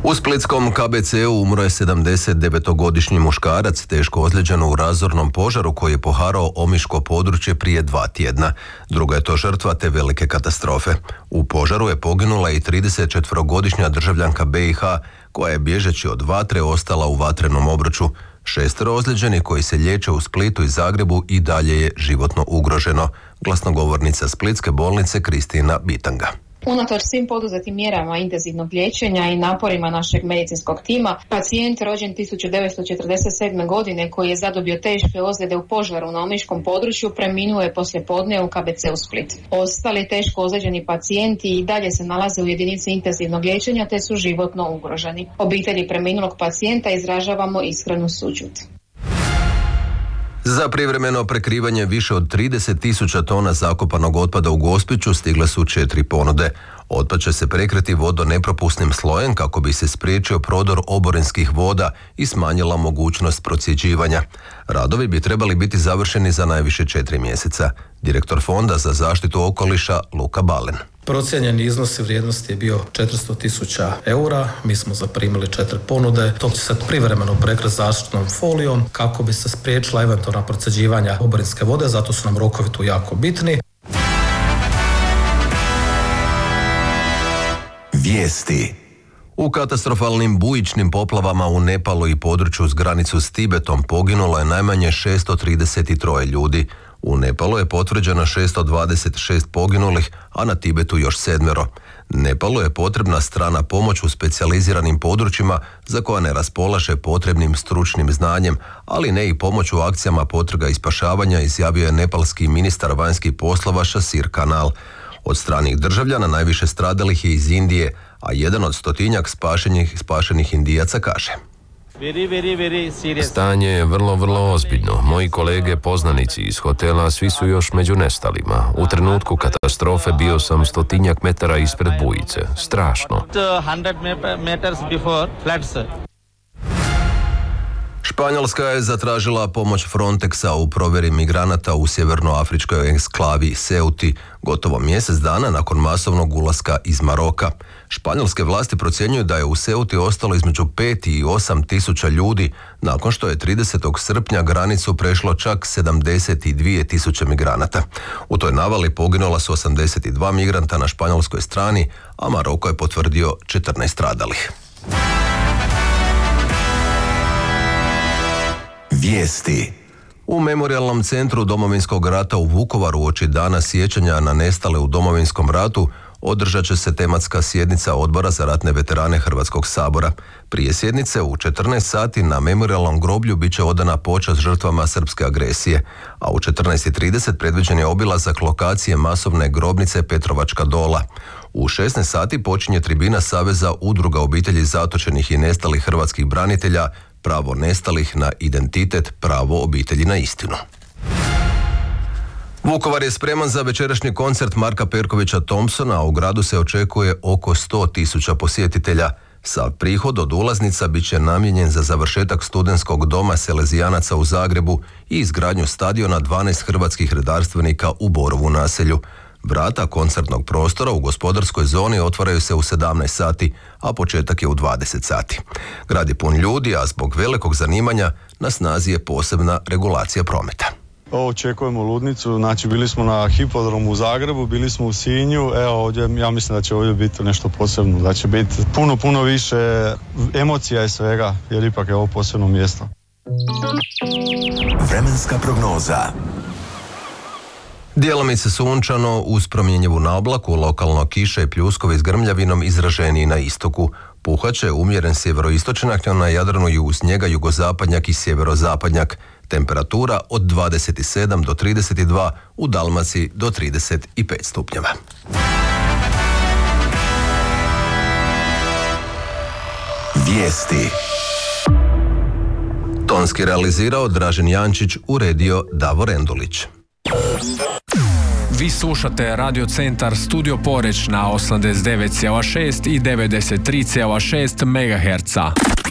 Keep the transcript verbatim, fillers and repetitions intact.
U splitskom K B C-u umro je sedamdesetdevetogodišnji muškarac teško ozlijeđen u razornom požaru koji je poharao omiško područje prije dva tjedna. Druga je to žrtva te velike katastrofe. U požaru je poginula i tridesetčetvorogodišnja državljanka B i H koja je bježeći od vatre ostala u vatrenom obruču. Šestero ozlijeđenih koji se liječe u Splitu i Zagrebu i dalje je životno ugroženo. Glasnogovornica Splitske bolnice Kristina Bitanga. Unatoč svim poduzetim mjerama intenzivnog liječenja i naporima našeg medicinskog tima, pacijent rođen tisuću devetsto četrdeset sedme. godine koji je zadobio teške ozljede u požaru na omiškom području preminuo je poslijepodne u K B C u Split. Ostali teško ozlijeđeni pacijenti i dalje se nalaze u jedinici intenzivnog liječenja te su životno ugroženi. Obitelji preminulog pacijenta izražavamo iskrenu sućut. Za privremeno prekrivanje više od trideset tisuća tona zakopanog otpada u Gospiću stigle su četiri ponude. Otpad će se prekriti vodonepropusnim slojem kako bi se spriječio prodor oborinskih voda i smanjila mogućnost procjeđivanja. Radovi bi trebali biti završeni za najviše četiri mjeseca. Direktor Fonda za zaštitu okoliša Luka Balen. Procijenjeni iznos vrijednosti je bio četiristo tisuća eura, mi smo zaprimili četiri ponude, to će se privremeno prekriti zaštitnom folijom kako bi se spriječila eventualna procjeđivanja oborinske vode, zato su nam rokovi tu jako bitni. Vijesti. U katastrofalnim bujičnim poplavama u Nepalu i području s granicu s Tibetom poginulo je najmanje šesto trideset tri ljudi. U Nepalu je potvrđeno šesto dvadeset šest poginulih, a na Tibetu još sedmero. Nepalu je potrebna strana pomoć u specijaliziranim područjima za koja ne raspolaže potrebnim stručnim znanjem, ali ne i pomoć u akcijama potraga i spašavanja, izjavio je nepalski ministar vanjskih poslova Šasir Kanal. Od stranih državljana najviše stradalih je iz Indije, a jedan od stotinjak spašenih, spašenih Indijaca kaže: Stanje je vrlo, vrlo ozbiljno. Moji kolege poznanici iz hotela svi su još među nestalima. U trenutku katastrofe bio sam stotinjak metara ispred bujice. Strašno. Španjolska je zatražila pomoć Frontexa u provjeri migranata u sjevernoafričkoj enklavi Ceuti gotovo mjesec dana nakon masovnog ulaska iz Maroka. Španjolske vlasti procjenjuju da je u Ceuti ostalo između pet i osam tisuća ljudi nakon što je tridesetog srpnja granicu prešlo čak sedamdeset dvije tisuće migranata. U toj navali poginula su osamdeset dva migranta na španjolskoj strani, a Maroko je potvrdio četrnaest stradalih. Vijesti. U Memorijalnom centru Domovinskog rata u Vukovaru uoči dana sjećanja na nestale u Domovinskom ratu održat će se tematska sjednica Odbora za ratne veterane Hrvatskog sabora. Prije sjednice u četrnaest sati na Memorijalnom groblju bit će odana počast žrtvama srpske agresije, a u četrnaest trideset predviđen je obilazak lokacije masovne grobnice Petrovačka dola. U šesnaest sati počinje tribina Saveza udruga obitelji zatočenih i nestalih hrvatskih branitelja Pravo nestalih na identitet, pravo obitelji na istinu. Vukovar je spreman za večerašnji koncert Marka Perkovića Thompsona, a u gradu se očekuje oko sto tisuća posjetitelja. Sav prihod od ulaznica bit će namijenjen za završetak studentskog doma Selezijanaca u Zagrebu i izgradnju stadiona dvanaest hrvatskih redarstvenika u Borovu naselju. Vrata koncertnog prostora u gospodarskoj zoni otvaraju se u sedamnaest sati, a početak je u dvadeset sati. Grad je pun ljudi, a zbog velikog zanimanja na snazi je posebna regulacija prometa. Očekujemo ludnicu, znači bili smo na hipodromu u Zagrebu, bili smo u Sinju, evo ovdje, ja mislim da će ovdje biti nešto posebno, da će biti puno, puno više emocija i svega, jer ipak je ovo posebno mjesto. Vremenska prognoza. Djelomice sunčano uz promjenjivu naoblaku, lokalno kiša i pljuskovi s grmljavinom izraženiji na istoku. Puhaće umjeren sjeveroistočnjak, na Jadranu i uz njega jugozapadnjak i sjeverozapadnjak. Temperatura od dvadeset sedam do trideset dva, u Dalmaciji do trideset pet stupnjeva. Vijesti. Tonski realizirao Dražen Jančić, uredio Davor Endulić. Vi slušate Radio Centar Studio Poreč na osamdeset devet zarez šest i devedeset tri zarez šest megaherca.